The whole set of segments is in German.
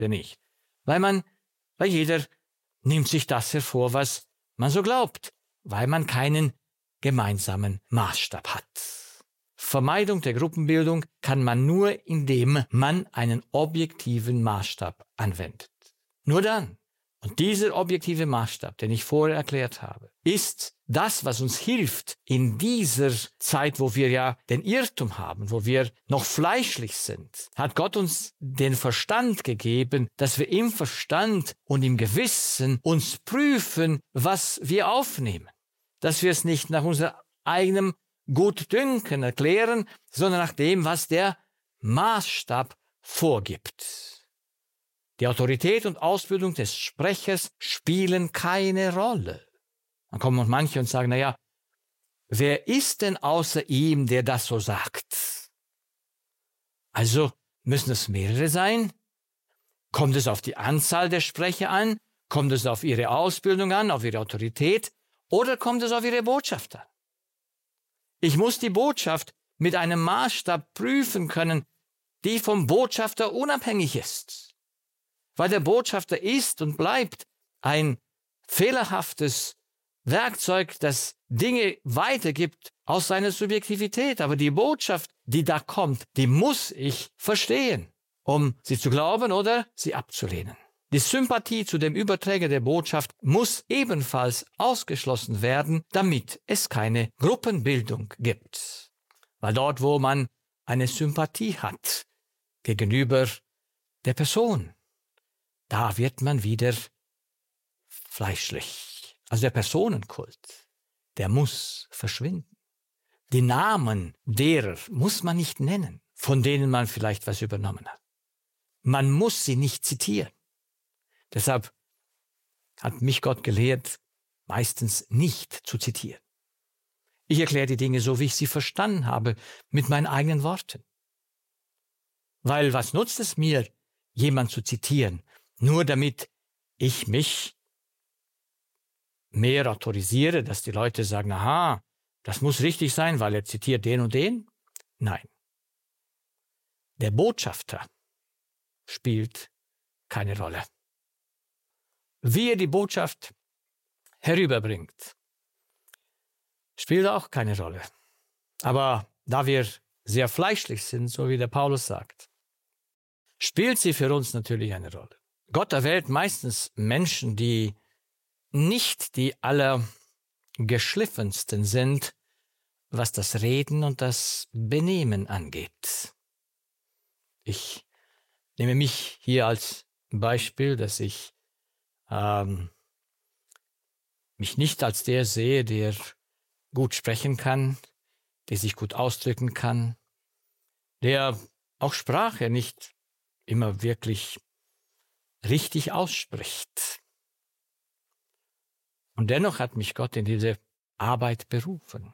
nicht. Weil jeder nimmt sich das hervor, was man so glaubt, weil man keinen gemeinsamen Maßstab hat. Vermeidung der Gruppenbildung kann man nur, indem man einen objektiven Maßstab anwendet. Nur dann. Und dieser objektive Maßstab, den ich vorher erklärt habe, ist das, was uns hilft in dieser Zeit, wo wir ja den Irrtum haben, wo wir noch fleischlich sind, hat Gott uns den Verstand gegeben, dass wir im Verstand und im Gewissen uns prüfen, was wir aufnehmen. Dass wir es nicht nach unserem eigenen Gutdünken erklären, sondern nach dem, was der Maßstab vorgibt. Die Autorität und Ausbildung des Sprechers spielen keine Rolle. Dann kommen manche und sagen, naja, wer ist denn außer ihm, der das so sagt? Also müssen es mehrere sein? Kommt es auf die Anzahl der Sprecher an? Kommt es auf ihre Ausbildung an, auf ihre Autorität? Oder kommt es auf ihre Botschaft an? Ich muss die Botschaft mit einem Maßstab prüfen können, die vom Botschafter unabhängig ist. Weil der Botschafter ist und bleibt ein fehlerhaftes Werkzeug, das Dinge weitergibt aus seiner Subjektivität. Aber die Botschaft, die da kommt, die muss ich verstehen, um sie zu glauben oder sie abzulehnen. Die Sympathie zu dem Überträger der Botschaft muss ebenfalls ausgeschlossen werden, damit es keine Gruppenbildung gibt. Weil dort, wo man eine Sympathie hat gegenüber der Person, da wird man wieder fleischlich. Also der Personenkult, der muss verschwinden. Die Namen derer muss man nicht nennen, von denen man vielleicht was übernommen hat. Man muss sie nicht zitieren. Deshalb hat mich Gott gelehrt, meistens nicht zu zitieren. Ich erkläre die Dinge so, wie ich sie verstanden habe, mit meinen eigenen Worten. Weil was nutzt es mir, jemand zu zitieren, nur damit ich mich mehr autorisiere, dass die Leute sagen, aha, das muss richtig sein, weil er zitiert den und den? Nein. Der Botschafter spielt keine Rolle. Wie er die Botschaft herüberbringt, spielt auch keine Rolle. Aber da wir sehr fleischlich sind, so wie der Paulus sagt, spielt sie für uns natürlich eine Rolle. Gott erwählt meistens Menschen, die nicht die allergeschliffensten sind, was das Reden und das Benehmen angeht. Ich nehme mich hier als Beispiel, dass ich mich nicht als der sehe, der gut sprechen kann, der sich gut ausdrücken kann, der auch Sprache nicht immer wirklich richtig ausspricht. Und dennoch hat mich Gott in diese Arbeit berufen.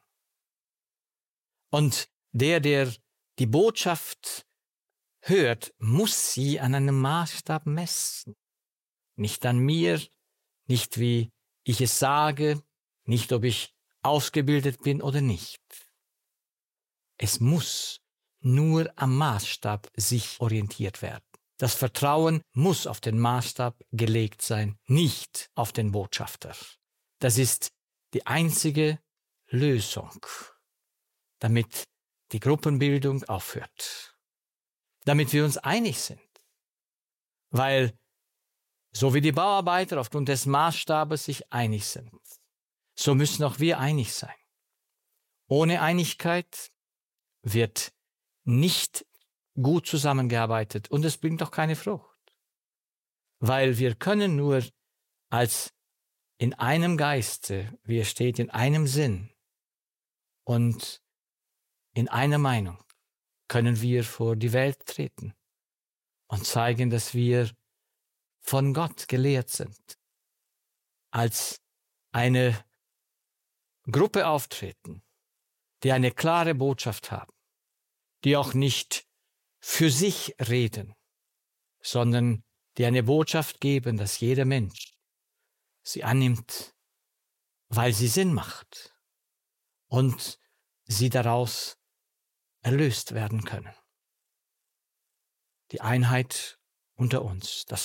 Und der die Botschaft hört, muss sie an einem Maßstab messen. Nicht an mir, nicht wie ich es sage, nicht ob ich ausgebildet bin oder nicht. Es muss nur am Maßstab sich orientiert werden. Das Vertrauen muss auf den Maßstab gelegt sein, nicht auf den Botschafter. Das ist die einzige Lösung, damit die Gruppenbildung aufhört. Damit wir uns einig sind. Weil, so wie die Bauarbeiter aufgrund des Maßstabes sich einig sind, so müssen auch wir einig sein. Ohne Einigkeit wird nicht gut zusammengearbeitet und es bringt auch keine Frucht. Weil wir können nur als in einem Geiste, wie es steht, in einem Sinn und in einer Meinung, können wir vor die Welt treten und zeigen, dass wir von Gott gelehrt sind, als eine Gruppe auftreten, die eine klare Botschaft haben, die auch nicht für sich reden, sondern die eine Botschaft geben, dass jeder Mensch sie annimmt, weil sie Sinn macht und sie daraus erlöst werden können. Die Einheit unter uns. Das